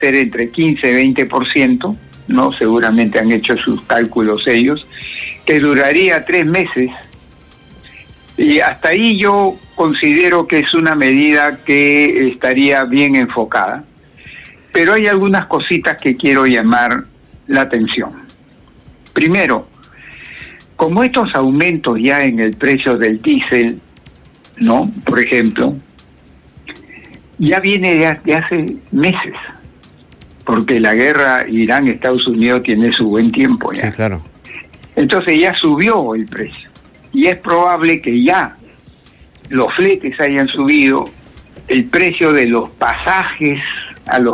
ser entre 15 y 20%, ¿no? Seguramente han hecho sus cálculos ellos, que duraría 3 meses. Y hasta ahí yo considero que es una medida que estaría bien enfocada. Pero hay algunas cositas que quiero llamar la atención. Primero, como estos aumentos ya en el precio del diésel, ¿no? Por ejemplo, ya viene de hace meses, porque la guerra Irán-Estados Unidos tiene su buen tiempo ya. Sí, claro. Entonces ya subió el precio. Y es probable que ya los fletes hayan subido, el precio de los pasajes a los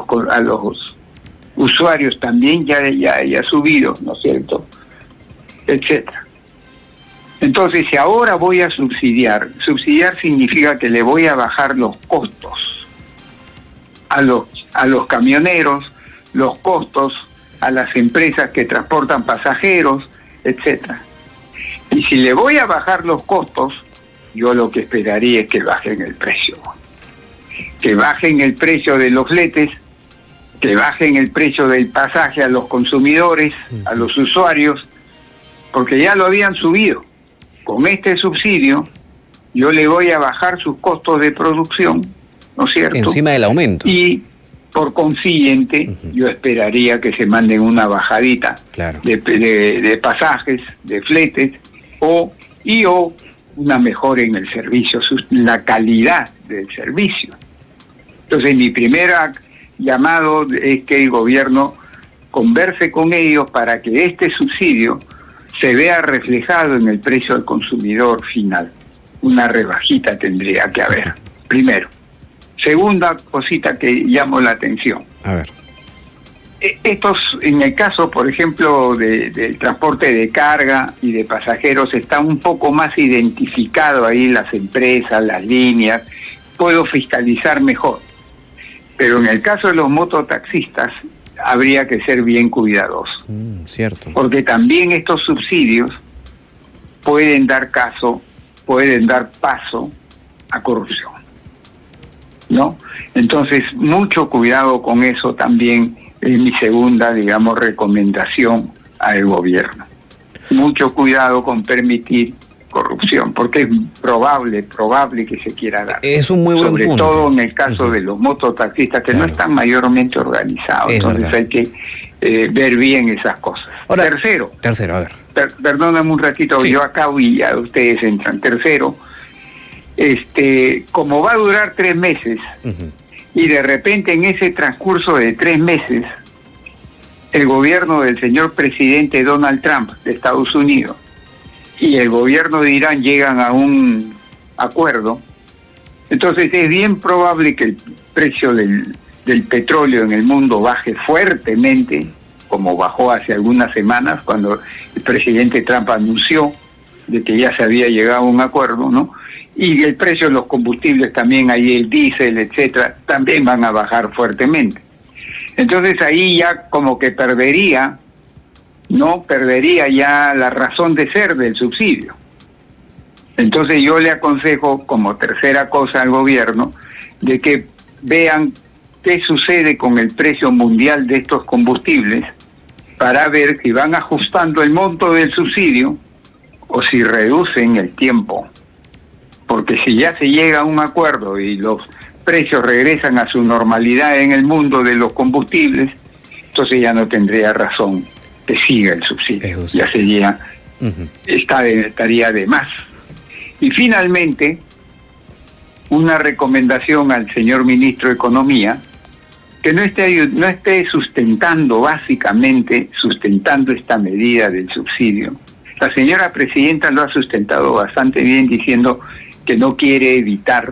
usuarios también ya ha subido, ¿no es cierto? Etcétera. Entonces, si ahora voy a subsidiar significa que le voy a bajar los costos a los camioneros, los costos a las empresas que transportan pasajeros, etcétera. Y si le voy a bajar los costos, yo lo que esperaría es que bajen el precio. Que bajen el precio de los fletes, que bajen el precio del pasaje a los consumidores, a los usuarios, porque ya lo habían subido. Con este subsidio, yo le voy a bajar sus costos de producción, ¿no es cierto? Encima del aumento. Y por consiguiente, yo esperaría que se manden una bajadita, claro, de pasajes, de fletes, o una mejora en el servicio, la calidad del servicio. Entonces, mi primer llamado es que el gobierno converse con ellos para que este subsidio se vea reflejado en el precio al consumidor final. Una rebajita tendría que haber, primero. Segunda cosita que llamo la atención. A ver. Estos, en el caso, por ejemplo, del transporte de carga y de pasajeros, está un poco más identificado ahí las empresas, las líneas, puedo fiscalizar mejor. Pero en el caso de los mototaxistas, habría que ser bien cuidadosos. Cierto. Porque también estos subsidios pueden dar paso a corrupción, ¿no? Entonces, mucho cuidado con eso también es mi segunda, digamos, recomendación al gobierno. Mucho cuidado con permitir corrupción, porque es probable que se quiera dar. Es un muy buen Sobre punto. todo en el caso de los mototaxistas, que no están mayormente organizados. Es entonces verdad. hay que ver bien esas cosas. Ahora, Tercero, a ver. Perdóname un ratito, Sí. yo acabo y ya ustedes entran. Tercero, como va a durar 3 meses, y de repente en ese transcurso de 3 meses, el gobierno del señor presidente Donald Trump de Estados Unidos y el gobierno de Irán llegan a un acuerdo, entonces es bien probable que el precio del petróleo en el mundo baje fuertemente, como bajó hace algunas semanas cuando el presidente Trump anunció de que ya se había llegado a un acuerdo, ¿no? Y el precio de los combustibles también, ahí el diésel, etcétera, también van a bajar fuertemente. Entonces ahí ya como que perdería ya la razón de ser del subsidio. Entonces yo le aconsejo, como tercera cosa al gobierno, de que vean qué sucede con el precio mundial de estos combustibles para ver si van ajustando el monto del subsidio o si reducen el tiempo. Porque si ya se llega a un acuerdo y los precios regresan a su normalidad en el mundo de los combustibles, entonces ya no tendría razón que siga el subsidio. Eso sí. Ya sería, estaría de más. Y finalmente, una recomendación al señor ministro de Economía, que no esté sustentando esta medida del subsidio. La señora presidenta lo ha sustentado bastante bien diciendo que no quiere evitar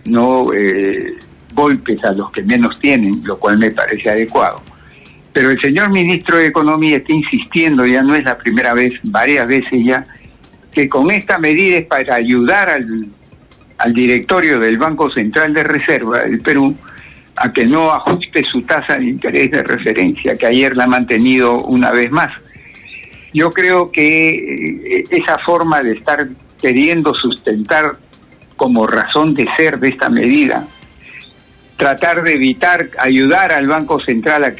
golpes a los que menos tienen, lo cual me parece adecuado. Pero el señor ministro de Economía está insistiendo, ya no es la primera vez, varias veces ya, que con esta medida es para ayudar al directorio del Banco Central de Reserva del Perú a que no ajuste su tasa de interés de referencia, que ayer la ha mantenido una vez más. Yo creo que esa forma de estar queriendo sustentar como razón de ser de esta medida tratar de evitar, ayudar al Banco Central a que